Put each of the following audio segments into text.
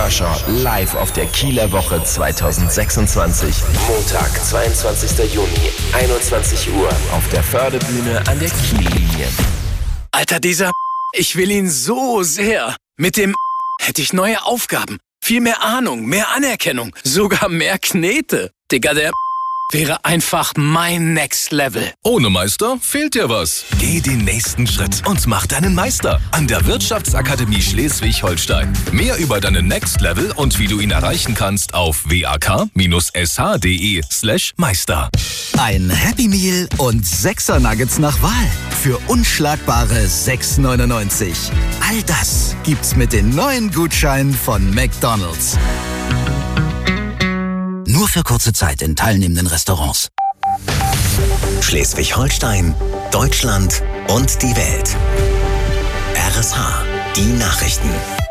Kershaw live auf der Kieler Woche 2026. Montag, 22. Juni, 21 Uhr auf der Förderbühne an der Kiellinie. Alter, dieser ich will ihn so sehr. Mit dem hätte ich neue Aufgaben, viel mehr Ahnung, mehr Anerkennung, sogar mehr Knete. Digga, der wäre einfach mein Next Level. Ohne Meister fehlt dir was. Geh den nächsten Schritt und mach deinen Meister an der Wirtschaftsakademie Schleswig-Holstein. Mehr über deinen Next Level und wie du ihn erreichen kannst auf wak-sh.de/Meister. Ein Happy Meal und 6er Nuggets nach Wahl für unschlagbare 6,99. All das gibt's mit den neuen Gutscheinen von McDonald's. Nur für kurze Zeit in teilnehmenden Restaurants. Schleswig-Holstein, Deutschland und die Welt. RSH, die Nachrichten.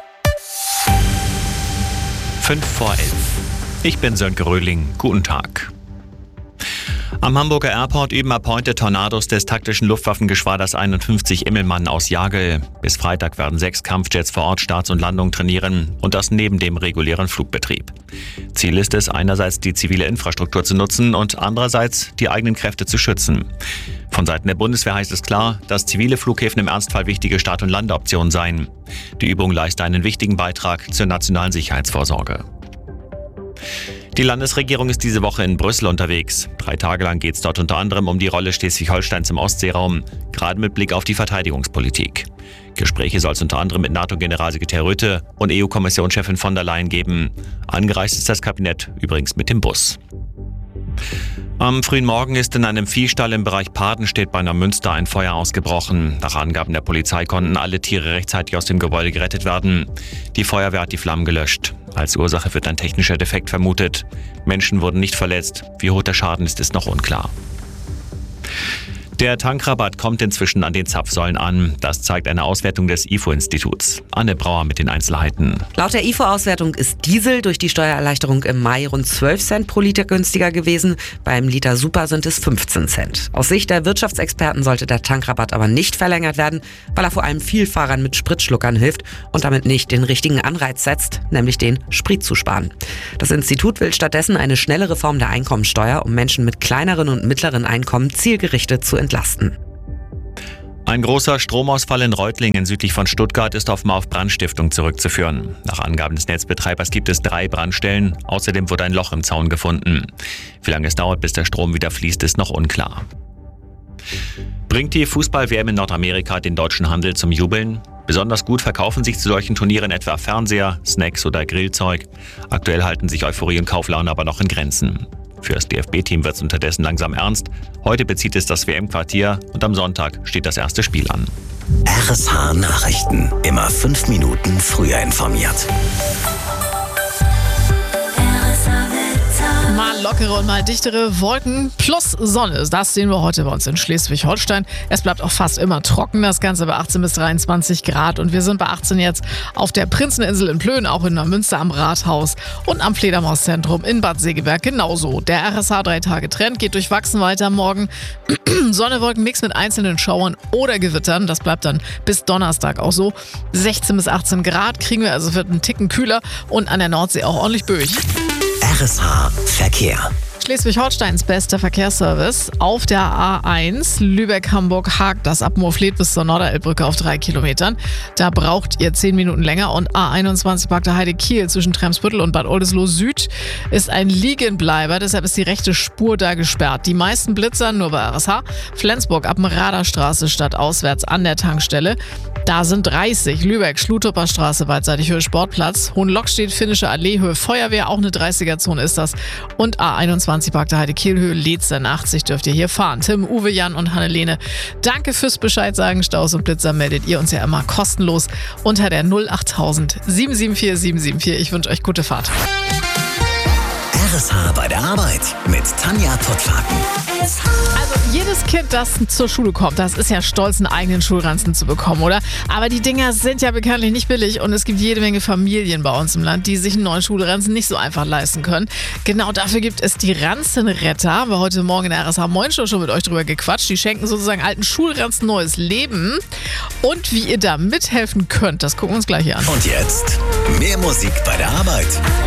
11:05. Ich bin Sönke Röhling. Guten Tag. Am Hamburger Airport üben Appointed Tornados des taktischen Luftwaffengeschwaders 51 Immelmann aus Jagel. Bis Freitag werden 6 Kampfjets vor Ort Starts und Landungen trainieren und das neben dem regulären Flugbetrieb. Ziel ist es, einerseits die zivile Infrastruktur zu nutzen und andererseits die eigenen Kräfte zu schützen. Von Seiten der Bundeswehr heißt es klar, dass zivile Flughäfen im Ernstfall wichtige Start- und Landeoptionen seien. Die Übung leiste einen wichtigen Beitrag zur nationalen Sicherheitsvorsorge. Die Landesregierung ist diese Woche in Brüssel unterwegs. 3 Tage lang geht es dort unter anderem um die Rolle Schleswig-Holsteins im Ostseeraum, gerade mit Blick auf die Verteidigungspolitik. Gespräche soll es unter anderem mit NATO-Generalsekretär Rutte und EU-Kommissionschefin von der Leyen geben. Angereist ist das Kabinett übrigens mit dem Bus. Am frühen Morgen ist in einem Viehstall im Bereich Padenstedt bei Neumünster ein Feuer ausgebrochen. Nach Angaben der Polizei konnten alle Tiere rechtzeitig aus dem Gebäude gerettet werden. Die Feuerwehr hat die Flammen gelöscht. Als Ursache wird ein technischer Defekt vermutet. Menschen wurden nicht verletzt. Wie hoch der Schaden ist noch unklar. Der Tankrabatt kommt inzwischen an den Zapfsäulen an. Das zeigt eine Auswertung des IFO-Instituts. Anne Brauer mit den Einzelheiten. Laut der IFO-Auswertung ist Diesel durch die Steuererleichterung im Mai rund 12 Cent pro Liter günstiger gewesen. Beim Liter Super sind es 15 Cent. Aus Sicht der Wirtschaftsexperten sollte der Tankrabatt aber nicht verlängert werden, weil er vor allem Vielfahrern mit Spritschluckern hilft und damit nicht den richtigen Anreiz setzt, nämlich den Sprit zu sparen. Das Institut will stattdessen eine schnelle Reform der Einkommensteuer, um Menschen mit kleineren und mittleren Einkommen zielgerichtet zu entlasten. Ein großer Stromausfall in Reutlingen südlich von Stuttgart ist offenbar auf Brandstiftung zurückzuführen. Nach Angaben des Netzbetreibers gibt es 3 Brandstellen. Außerdem wurde ein Loch im Zaun gefunden. Wie lange es dauert, bis der Strom wieder fließt, ist noch unklar. Bringt die Fußball-WM in Nordamerika den deutschen Handel zum Jubeln? Besonders gut verkaufen sich zu solchen Turnieren etwa Fernseher, Snacks oder Grillzeug. Aktuell halten sich Euphorie und Kauflaune aber noch in Grenzen. Für das DFB-Team wird es unterdessen langsam ernst. Heute bezieht es das WM-Quartier und am Sonntag steht das erste Spiel an. RSH Nachrichten. Immer 5 Minuten früher informiert. Mal lockere und mal dichtere Wolken plus Sonne. Das sehen wir heute bei uns in Schleswig-Holstein. Es bleibt auch fast immer trocken, das Ganze bei 18 bis 23 Grad. Und wir sind bei 18 jetzt auf der Prinzeninsel in Plön, auch in Neumünster am Rathaus und am Fledermauszentrum in Bad Segeberg genauso. Der RSH 3-Tage-Trend geht durchwachsen weiter morgen. Sonne-Wolken-Mix mit einzelnen Schauern oder Gewittern. Das bleibt dann bis Donnerstag auch so. 16 bis 18 Grad kriegen wir, also wird ein Ticken kühler und an der Nordsee auch ordentlich böig. RSH Verkehr. Schleswig-Holsteins bester Verkehrsservice auf der A1 Lübeck-Hamburg-Haag, das ab Moorfleet bis zur Norderelbbrücke auf 3 Kilometern. Da braucht ihr 10 Minuten länger und A21 Bagda Heide-Kiel zwischen Tremsbüttel und Bad Oldesloe Süd ist ein Liegenbleiber, deshalb ist die rechte Spur da gesperrt. Die meisten Blitzer nur bei RSH. Flensburg ab Raderstraße statt auswärts an der Tankstelle. Da sind 30. Lübeck, Schlutopper Straße, beidseitig Höhe Sportplatz. Hohenlockstedt, Finnische Allee, Höhe Feuerwehr, auch eine 30er-Zone ist das. Und A21 Bagda Heide-Kiel, Höhe Leetzen, 80 dürft ihr hier fahren. Tim, Uwe, Jan und Hannelene, danke fürs Bescheid sagen. Staus und Blitzer meldet ihr uns ja immer kostenlos unter der 08000 774 774. Ich wünsche euch gute Fahrt. RSH bei der Arbeit mit Tanja Pottlaken. Also jedes Kind, das zur Schule kommt, das ist ja stolz, einen eigenen Schulranzen zu bekommen, oder? Aber die Dinger sind ja bekanntlich nicht billig und es gibt jede Menge Familien bei uns im Land, die sich einen neuen Schulranzen nicht so einfach leisten können. Genau dafür gibt es die Ranzenretter. Haben wir heute Morgen in der RSH Moin Show schon mit euch drüber gequatscht. Die schenken sozusagen alten Schulranzen neues Leben. Und wie ihr da mithelfen könnt, das gucken wir uns gleich hier an. Und jetzt mehr Musik bei der Arbeit.